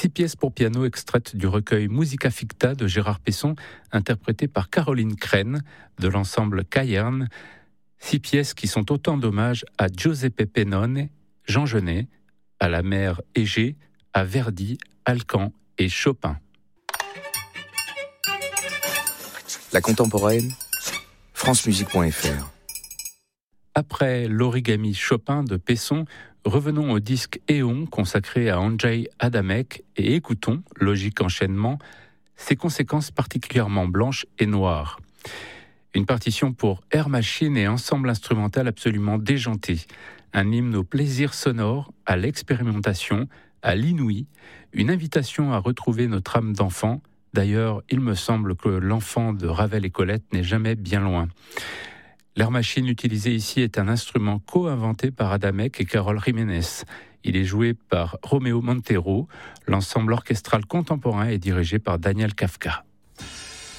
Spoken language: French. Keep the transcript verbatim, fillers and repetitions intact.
Six pièces pour piano extraites du recueil Musica Ficta de Gérard Pesson, interprétées par Caroline Crène de l'ensemble Cayerne. Six pièces qui sont autant d'hommages à Giuseppe Pennone, Jean Genet, à la mère Égée, à Verdi, Alcan et Chopin. La contemporaine, francemusique point f r. Après l'origami Chopin de Pesson, revenons au disque Éon consacré à Andrzej Adamek et écoutons, logique enchaînement, ses conséquences particulièrement blanches et noires. Une partition pour air machine et ensemble instrumental absolument déjanté. Un hymne au plaisir sonore, à l'expérimentation, à l'inouï. Une invitation à retrouver notre âme d'enfant. D'ailleurs, il me semble que l'enfant de Ravel et Colette n'est jamais bien loin. L'air machine utilisé ici est un instrument co-inventé par Adamek et Carol Jiménez. Il est joué par Romeo Montero. L'ensemble orchestral contemporain est dirigé par Daniel Kafka.